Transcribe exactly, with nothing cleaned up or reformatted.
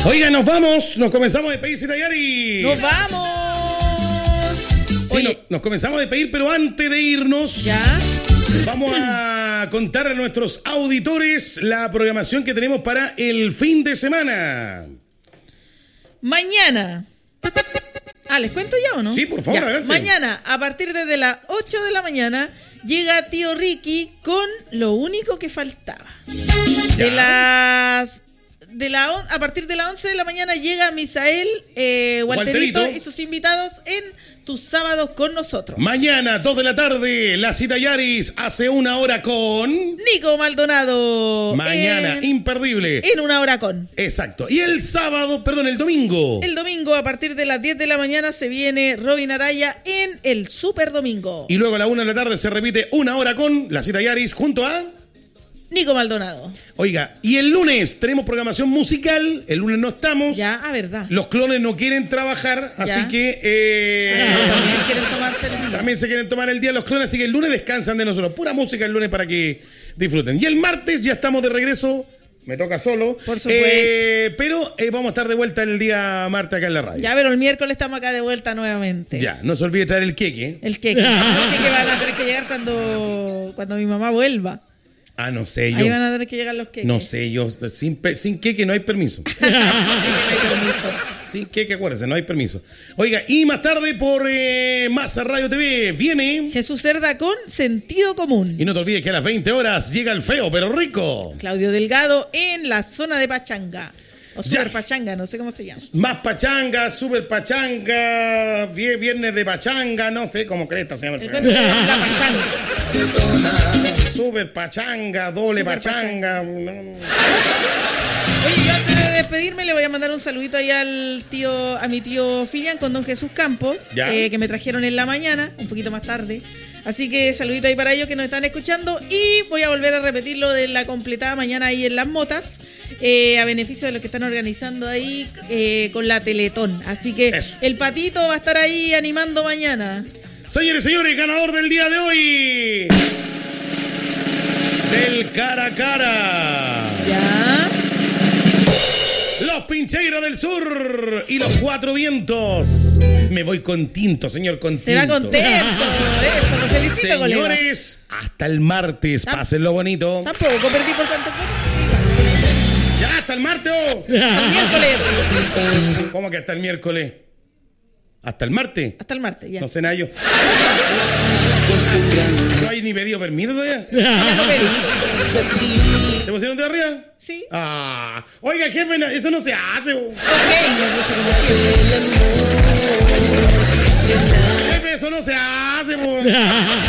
Oiga, nos vamos, nos comenzamos a despedir, Citayari. ¡Nos vamos! Sí, Oye, no, nos comenzamos a despedir, pero antes de irnos, ¿ya? vamos a contar a nuestros auditores la programación que tenemos para el fin de semana. Mañana. Ah, ¿les cuento ya o no? Sí, por favor, Ya. adelante. Mañana, a partir de las ocho de la mañana, llega Tío Ricky con Lo Único que Faltaba. De las... De la on- a partir de las once de la mañana llega Misael, eh, Walterito, Walterito. y sus invitados en Tus Sábados con Nosotros. Mañana, dos de la tarde, la Citayaris hace una hora con... Nico Maldonado. Mañana, en, imperdible. en una hora con. Exacto. Y el sábado, perdón, el domingo. El domingo, a partir de las diez de la mañana, se viene Robin Araya en el Super Domingo. Y luego a la una de la tarde se repite una hora con la Citayaris junto a... Nico Maldonado. Oiga, y el lunes tenemos programación musical. El lunes no estamos. Ya, a verdad. Los clones no quieren trabajar, Ya. así que... eh, Ah, también quieren tomarse el día. También se quieren tomar el día los clones, así que el lunes descansan de nosotros. Pura música el lunes para que disfruten. Y el martes ya estamos de regreso. Me toca solo. Por supuesto. Eh, pero eh, vamos a estar de vuelta el día martes acá en la radio. Ya, pero el miércoles estamos acá de vuelta nuevamente. Ya, no se olvide traer el queque. El queque. El queque van a tener que llegar cuando, cuando mi mamá vuelva. Ah, no sé, yo. Ahí van a tener que llegar los queques. No sé, yo. Sin, pe- sin queque no hay permiso. Sin queque, acuérdense, no hay permiso. Oiga, y más tarde por eh, Masa Radio T V viene. Jesús Cerda con Sentido Común. Y no te olvides que a las veinte horas llega el feo pero rico. Claudio Delgado en la zona de Pachanga. O Ya. Super Pachanga, no sé cómo se llama. Más pachanga, super pachanga, vie- viernes de pachanga, no sé cómo cresta se llama el El programa. cuento de la Pachanga. Super pachanga, doble Super pachanga. no. Oye, yo antes de despedirme le voy a mandar un saludito ahí al tío, a mi tío Filian con don Jesús Campos, Ya. eh, que me trajeron en la mañana, un poquito más tarde. Así que saludito ahí para ellos que nos están escuchando. Y voy a volver a repetir lo de la completada mañana ahí en Las Motas, eh, a beneficio de los que están organizando ahí eh, con la Teletón. Así que Eso. el Patito va a estar ahí animando mañana. Señores y señores, ganador del día de hoy. Del cara a cara. Ya. Los Pincheiros del Sur y los Cuatro Vientos. Me voy con tinto, señor, con tinto. Se va contento. Eso, lo felicito, colega. Señores, hasta el martes. Tam- Pásenlo bonito. Tampoco perdí por tanto poco. Ya, hasta el martes. oh. Hasta el miércoles. ¿Cómo que hasta el miércoles? ¿Hasta el martes? Hasta el martes, ya. No sé nada yo. ¿No hay ni pedido permiso todavía? Ya no pedí. ¿Te pusieron de arriba? Sí. Ah, oiga, jefe, no- eso no se hace. bo. Ok, me puse como siempre. Jefe, eso no se hace. bo.